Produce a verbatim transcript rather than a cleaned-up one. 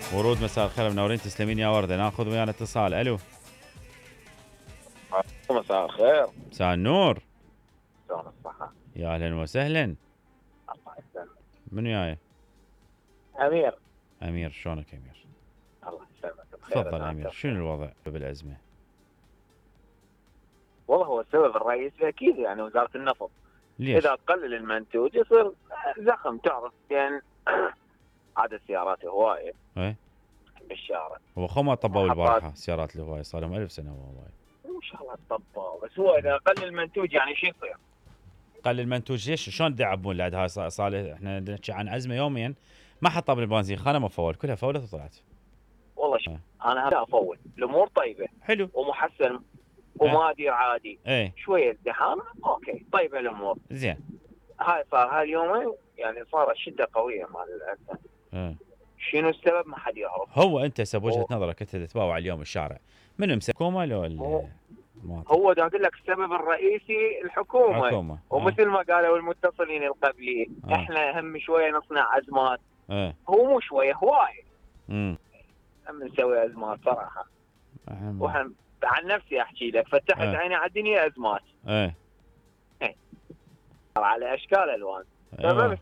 ورود مساء الخير، منورين، تسلمين يا ورده. ناخذ ويانا اتصال. الو مساء الخير. مساء النور. شلون الصحة؟ يا اهلا وسهلا. الله يسلمك. من وياي؟ أمير. امير، شلونك يا امير؟ الله يسلمك بخير. تفضل امير، شنو الوضع بالازمه؟ والله هو السبب الرئيسي اكيد يعني وزارة النفط. ليش؟ اذا تقلل المنتوج يصير زخم، تعرف لان عدد السيارات هوايه ايه بالشارع. هو خو ما طبوا محطات. البارحه السيارات الهوايه، صار لهم ألف سنه هوايه. ان شاء الله تطبق، بس هو اذا قلل المنتوج يعني شو يصير؟ قل المنتوج ليش؟ شلون تدعبون لعد هاي صار؟ احنا نحكي عن ازمه يوميا ما حطها بالبنزين خانه ما فول، كلها فولت وطلعت. والله شوف انا هذا افول الامور طيبه حلو ومحسن وما ادير عادي. ايه شويه ازدحام اوكي طيبه الامور. زين. هاي صار هاي اليومين يعني صارت شده قويه مال الازمه. ايه شنو السبب ما حد يعرف. هو انت سب وجهه هو- نظرك انت تتباوع اليوم الشارع من مسكومه لو هو- المواطن؟ هو دا اقول لك السبب الرئيسي الحكومه. حكومه. ومثل ما قالوا المتصلين القبلي آه. احنا هم شويه نصنع ازمات. ايه هو مو شويه هوايه امم هم نسوي ازمات صراحه. أهم. واحنا عن نفسي احكي لك فتحت آه. عيني على الدنيا ازمات ايه على اشكال الوان. أيوة. تمام.